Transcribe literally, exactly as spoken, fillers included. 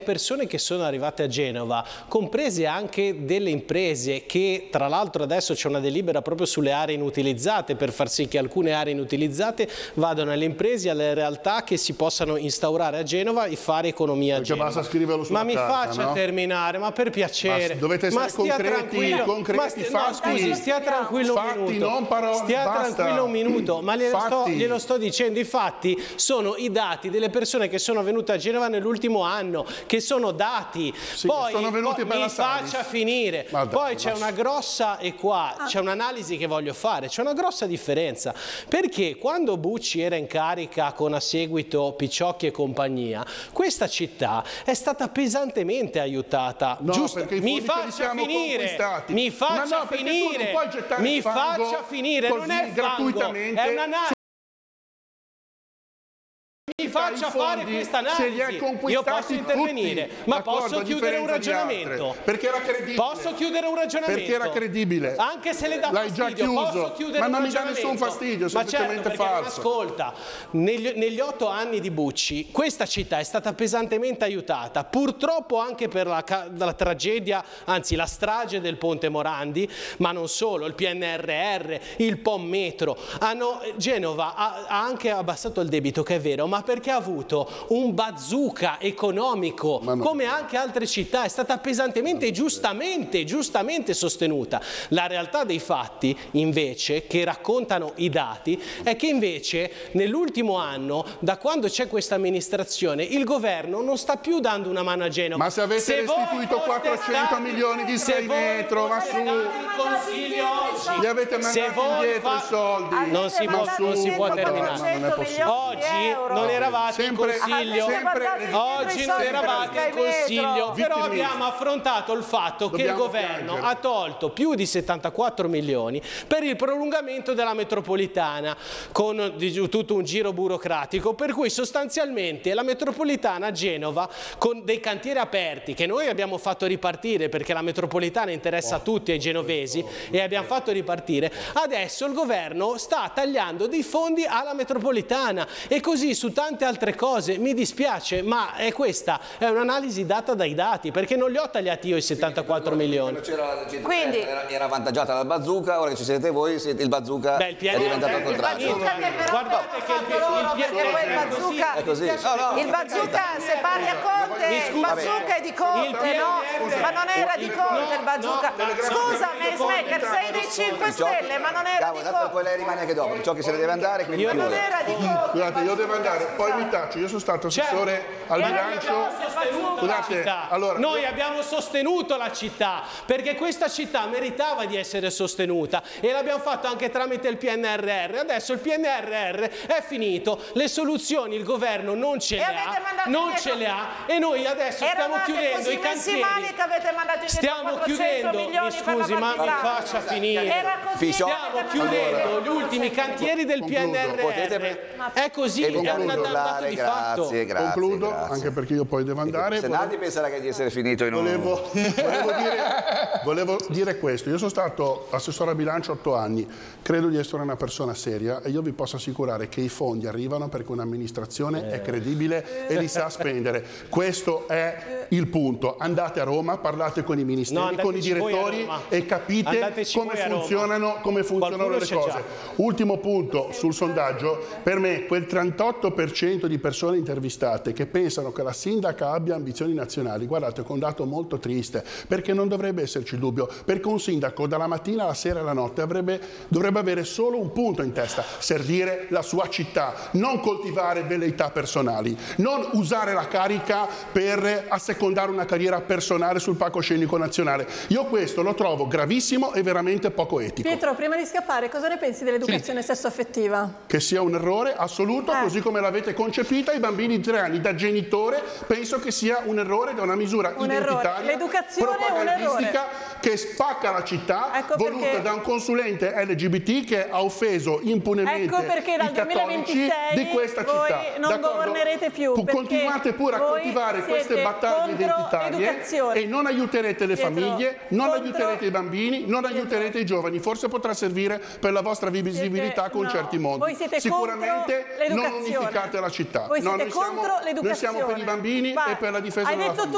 persone che sono arrivate a Genova, comprese anche delle imprese che tra l'altro adesso c'è una delibera proprio sulle aree inutilizzate per far sì che alcune aree inutilizzate vadano alle imprese e alle realtà che si possano instaurare a Genova e fare economia a Genova. Basta scriverlo sulla ma mi carta, faccia no? terminare, ma per piacere. Ma dovete essere ma stia concreti, tranquillo, concreti ma sti, fatti. no, scusi, stia tranquillo fatti, un minuto. non parole, stia basta. tranquillo un minuto, ma glielo sto, Fatti. glielo sto dicendo. I fatti sono i dati delle persone che sono venute a Genova nell'ultimo anno, che sono dati. Sì, poi sono venuti poi per mi la Salis. faccia finire. Ma dai, poi c'è ma... una grossa, e qua c'è un'analisi che voglio fare, c'è una grossa differenza, perché quando Bucci era in carica con a seguito Picciocchi e compagnia, questa città è stata pesantemente aiutata. No, Giusto? Mi faccia finire, mi faccia no, finire, mi faccia finire, non è gratuitamente, è un'analisi. Mi faccia fare questa analisi. Io posso intervenire, ma posso chiudere un ragionamento. Perché era credibile. Posso chiudere un ragionamento. Perché era credibile. Anche se le dà L'hai già fastidio, chiuso. posso chiudere ma un non mi dà ragionamento. nessun fastidio, è semplicemente ma certo, falso. Non ascolta, negli, negli otto anni di Bucci questa città è stata pesantemente aiutata, purtroppo anche per la, la tragedia, anzi la strage del Ponte Morandi, ma non solo, il P N R R, il P O M Metro. Hanno, Genova ha, ha anche abbassato il debito, che è vero, ma perché ha avuto un bazooka economico, come anche altre città, è stata pesantemente e giustamente, giustamente sostenuta. La realtà dei fatti, invece, che raccontano i dati, è che invece nell'ultimo anno, da quando c'è questa amministrazione, il governo non sta più dando una mano a Genova. Ma se avete se restituito quattrocento stati, milioni di sei metro, ma su, li avete mandati indietro i soldi. Non si può, non si può terminare. Non è possibile. Oggi non eravate in Consiglio, sempre, oggi non eravate in Consiglio, però abbiamo affrontato il fatto che il governo ha tolto più di settantaquattro milioni per il prolungamento della metropolitana, con tutto un giro burocratico, per cui sostanzialmente la metropolitana a Genova, con dei cantieri aperti che noi abbiamo fatto ripartire, perché la metropolitana interessa a tutti, ai genovesi, e abbiamo fatto ripartire, adesso il governo sta tagliando dei fondi alla metropolitana, e così su tante altre cose. Mi dispiace, ma è questa è un'analisi data dai dati, perché non li ho tagliati io i settantaquattro milioni. Quindi era, era avvantaggiata dal bazooka, ora che ci siete voi, siete il bazooka. Beh, il è diventato al contrario. Guardate che il bazooka è così. No, no, il bazooka, se parli a Conte, il bazooka è di Conte, no? Ma non era di Conte il bazooka. Scusa, Maker, sei dei cinque Stelle, ma non era di Conte. Poi lei rimane anche dopo, ciò che se ne deve andare, quindi io non era di Conte. Scusate, io devo andare, poi mi taccio, io sono stato assessore al bilancio. Scusate, allora, noi abbiamo sostenuto la città, perché questa città meritava di essere sostenuta, e l'abbiamo fatto anche tramite il P N R R. Adesso il P N R R è finito, le soluzioni il governo non ce le ha, non ce le ha, e noi adesso stiamo chiudendo i cantieri. Stiamo chiudendo, mi scusi, ma mi faccia finire. Stiamo chiudendo gli ultimi cantieri del P N R R. È così, è un dato di fatto. Grazie, grazie. Concludo, grazie. anche perché io poi devo andare. Se Naldi penserà che di essere finito in un... Volevo, volevo, dire, volevo dire questo, io sono stato assessore a bilancio otto anni, credo di essere una persona seria, e io vi posso assicurare che i fondi arrivano perché un'amministrazione eh. è credibile e li sa spendere. Questo è il punto. Andate a Roma, parlate con i ministeri, no, con i direttori e capite come funzionano, come funzionano le cose. Già. Ultimo punto sul sondaggio, per me quel trentotto per cento di persone intervistate che pensano che la sindaca abbia ambizioni nazionali, guardate, è un dato molto triste, perché non dovrebbe esserci dubbio, perché un sindaco dalla mattina alla sera e alla notte avrebbe, dovrebbe avere solo un punto in testa: servire la sua città, non coltivare velleità personali, non usare la carica per assecondare una carriera personale sul palcoscenico nazionale. Io questo lo trovo gravissimo e veramente poco etico. Pietro, prima di scappare, cosa ne pensi dell'educazione sì. sessuaffettiva? Che sia un errore assoluto, eh. così come l'avete concepita. I bambini di tre anni, da genitore, penso che sia un errore, da una misura un identitaria, propagandistica, che spacca la città, ecco voluta perché... da un consulente L G B T che ha offeso impunemente ecco perché dal i cattolici di questa voi città. non governerete più, continuate pure a coltivare queste battaglie identitarie e non aiuterete le Pietro, famiglie, non contro... aiuterete i bambini, non Pietro. aiuterete i giovani. Forse potrà servire per la vostra visibilità con no. certi mondi. Voi siete sicuramente non unificate la città. Voi no, siete noi, contro siamo, noi siamo per i bambini Vai. e per la difesa Hai della detto famiglia.